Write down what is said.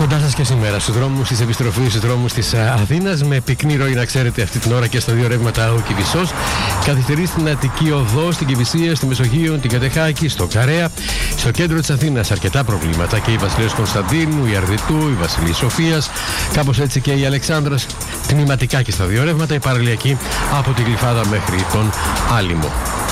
Κοντά σας και σήμερα στους δρόμους της επιστροφής, στους δρόμους της Αθήνας, με πυκνή ροή να ξέρετε αυτή την ώρα και στα δύο ρεύματα ο Κηφισός. Καθυστερεί στην Αττική Οδό, στην Κηφισία, στη Μεσογείο, την Κατεχάκη, στο Καρέα. Στο κέντρο της Αθήνας αρκετά προβλήματα και η Βασιλέως Κωνσταντίνου, η Αρδιτού, η Βασιλής Σοφίας, κάπως έτσι και η Αλεξάνδρας, τμηματικά και στα δύο ρεύματα, η παραλιακή από την Γλυφάδα μέχρι τον Άλυμο.